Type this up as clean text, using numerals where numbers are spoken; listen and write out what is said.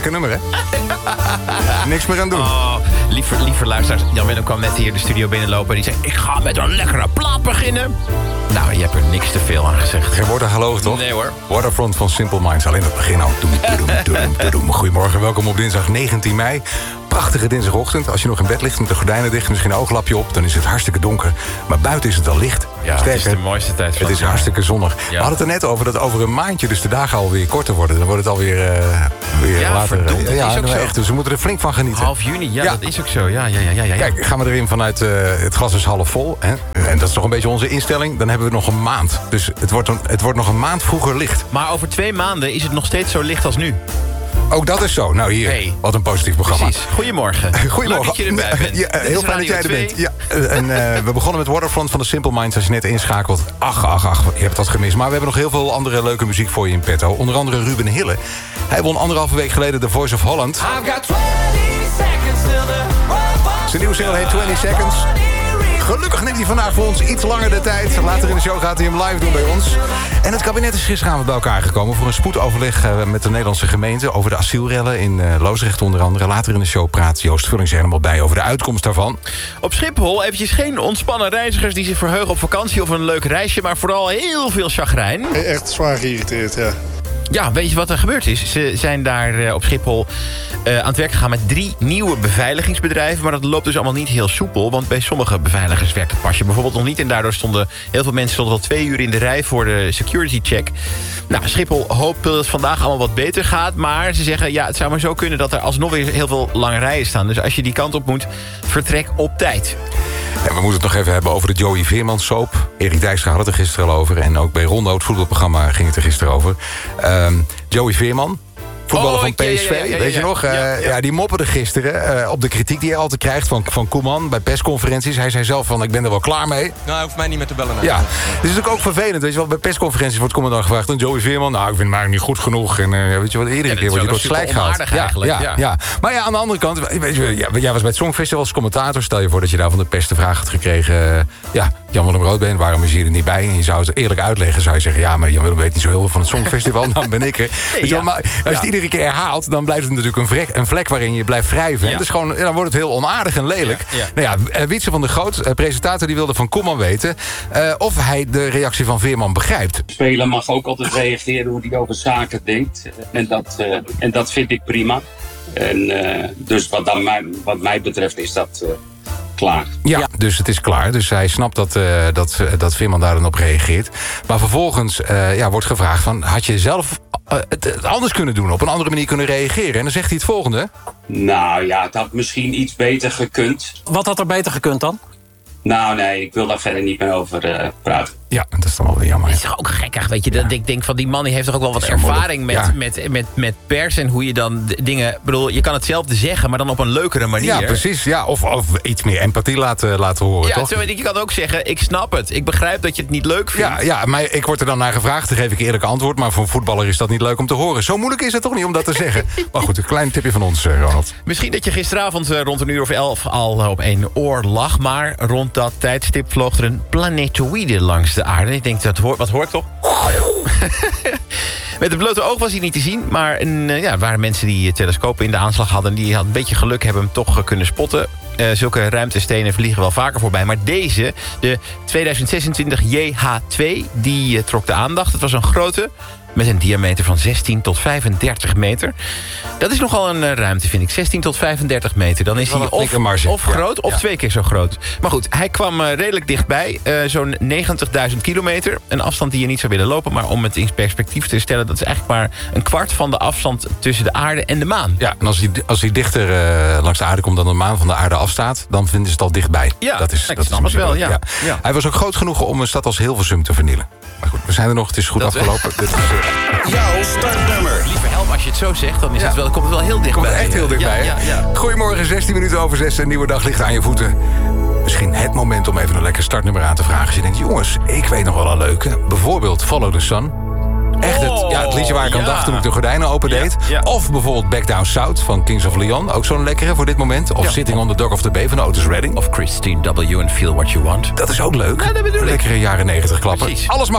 Lekker nummer, hè? Niks meer aan doen. Oh, liever luisteraars. Jan Willem kwam net hier de studio binnenlopen en die zei... ik ga met een lekkere plaat beginnen. Nou, je hebt er niks te veel aan gezegd. Geen woord aan gelogen, toch? Nee hoor. Waterfront van Simple Minds. Alleen het begin al. Goedemorgen, welkom op dinsdag 19 mei. Prachtige dinsdagochtend. Als je nog in bed ligt met de gordijnen dicht... misschien een ooglapje op, dan is het hartstikke donker. Maar buiten is het al licht. Ja, Sterker, het is de mooiste tijd van het is hartstikke zonnig. Ja. We hadden het er net over dat over een maandje... dus de dagen alweer korter worden. Dan wordt het alweer later. Verdomd, dat is ook zo. Echt, dus we moeten er flink van genieten. Half juni, dat is ook zo. Ja. Kijk, gaan we erin vanuit het glas is half vol. Hè? En dat is toch een beetje onze instelling. Dan hebben we nog een maand. Dus het wordt nog een maand vroeger licht. Maar over 2 maanden is het nog steeds zo licht als nu. Ook dat is zo. Nou hier, wat een positief programma. Precies. Goedemorgen. Goedemorgen. Leuk dat je erbij bent. Ja, heel fijn dat jij er bent. Ja, en we begonnen met Waterfront van de Simple Minds. Als je net inschakelt. Ach, je hebt dat gemist. Maar we hebben nog heel veel andere leuke muziek voor je in petto. Onder andere Ruben Hille. Hij won 1,5 week geleden The Voice of Holland. Zijn nieuwe single heet 20 Seconds. Gelukkig neemt hij vandaag voor ons iets langer de tijd. Later in de show gaat hij hem live doen bij ons. En het kabinet is gisteravond bij elkaar gekomen... voor een spoedoverleg met de Nederlandse gemeente... over de asielrellen in Loosdrecht onder andere. Later in de show praat Joost Vullings er helemaal bij... over de uitkomst daarvan. Op Schiphol eventjes geen ontspannen reizigers... die zich verheugen op vakantie of een leuk reisje... maar vooral heel veel chagrijn. Echt zwaar geïrriteerd, ja. Ja, weet je wat er gebeurd is? Ze zijn daar op Schiphol aan het werk gegaan met 3 nieuwe beveiligingsbedrijven... maar dat loopt dus allemaal niet heel soepel... want bij sommige beveiligers werkt het pasje bijvoorbeeld nog niet... en daardoor stonden heel veel mensen al 2 uur in de rij voor de security check. Nou, Schiphol hoopt dat het vandaag allemaal wat beter gaat... maar ze zeggen, ja, het zou maar zo kunnen dat er alsnog weer heel veel lange rijen staan. Dus als je die kant op moet, vertrek op tijd. En we moeten het nog even hebben over de Joey Veerman soap. Erik Dijkstra had het er gisteren al over. En ook bij Rondo, het voetbalprogramma, ging het er gisteren over. Joey Veerman, voetballer van PSV, weet je nog? Ja, die mopperde gisteren op de kritiek die hij altijd krijgt van Koeman bij persconferenties. Hij zei zelf van, ik ben er wel klaar mee. Nou, hij hoeft mij niet meer te bellen. Ja, het is natuurlijk ook vervelend. Weet je wel, bij persconferenties wordt Koeman dan gevraagd... en Joey Veerman, nou, ik vind hem niet goed genoeg. En weet je wat, iedere keer word je door het slijk gehaald. Ja. Maar ja, aan de andere kant, weet je, jij was bij het Songfestival als commentator. Stel je voor dat je daar van de pers de vraag had gekregen... Jan Willem Roodbeen, waarom is je er niet bij? En je zou het eerlijk uitleggen, zou je zeggen... ja, maar Jan Willem weet niet zo heel veel van het Songfestival, dan ben ik er. Weet je wel, maar als je het iedere keer herhaalt... dan blijft het natuurlijk een vlek waarin je blijft wrijven. Ja. Dus gewoon, dan wordt het heel onaardig en lelijk. Nou ja, Wietse van der Groot, presentator, die wilde van Koeman weten... of hij de reactie van Veerman begrijpt. De speler mag ook altijd reageren hoe hij over zaken denkt. En dat vind ik prima. En dus wat mij betreft is dat... klaar. Ja, dus het is klaar. Dus hij snapt dat Veerman daar dan op reageert. Maar vervolgens wordt gevraagd van... had je zelf het anders kunnen doen, op een andere manier kunnen reageren? En dan zegt hij het volgende. Nou ja, het had misschien iets beter gekund. Wat had er beter gekund dan? Nou nee, ik wil daar verder niet meer over praten. Ja, dat is dan wel weer jammer. Het is toch ook gekkig, weet je. Dat ik denk van die man die heeft toch ook wel wat ervaring met pers... en hoe je dan dingen... bedoel, je kan hetzelfde zeggen, maar dan op een leukere manier. Ja, precies. Ja, of iets meer empathie laten horen, ja, toch? Ja, je kan ook zeggen, ik snap het. Ik begrijp dat je het niet leuk vindt. Ja, maar ik word er dan naar gevraagd, dan geef ik eerlijk antwoord... maar voor een voetballer is dat niet leuk om te horen. Zo moeilijk is het toch niet om dat te zeggen? Maar goed, een klein tipje van ons, Ronald. Misschien dat je gisteravond rond 11:00 al op 1 oor lag... maar rond dat tijdstip vloog er een planetoïde langs de aarde. Ik denk, wat hoort toch? Met het blote oog was hij niet te zien... maar er waren mensen die telescopen in de aanslag hadden... die hadden een beetje geluk, hebben hem toch kunnen spotten. Zulke ruimtestenen vliegen wel vaker voorbij. Maar deze, de 2026 JH2, die trok de aandacht. Het was een grote... met een diameter van 16 tot 35 meter. Dat is nogal een ruimte, vind ik. 16 tot 35 meter. Dan is hij of groot of 2 keer zo groot. Maar goed, hij kwam redelijk dichtbij. Zo'n 90.000 kilometer. Een afstand die je niet zou willen lopen. Maar om het in perspectief te stellen... dat is eigenlijk maar een kwart van de afstand tussen de aarde en de maan. Ja, en als hij dichter langs de aarde komt dan de maan van de aarde afstaat... dan vinden ze het al dichtbij. Ja, dat is wel, ja. Hij was ook groot genoeg om een stad als Hilversum te vernielen. Maar goed, we zijn er nog. Het is goed afgelopen. Jouw startnummer. Liever help, als je het zo zegt, dan komt het wel heel dichtbij. Komt er echt heel dichtbij. Ja. Goedemorgen, 16 minuten over 6. Een nieuwe dag ligt aan je voeten. Misschien het moment om even een lekker startnummer aan te vragen. Als je denkt, jongens, ik weet nog wel een leuke. Bijvoorbeeld Follow the Sun. Echt het liedje waar ik aan dacht toen ik de gordijnen opendeed. Ja. Of bijvoorbeeld Back Down South van Kings of Leon. Ook zo'n lekkere voor dit moment. Of Sitting on the Dock of the Bay van Otis Redding. Of Christine W. and Feel What You Want. Dat is ook leuk. Ja, dat bedoel ik. Lekkere jaren 90 klapper. Precies. Alles mag.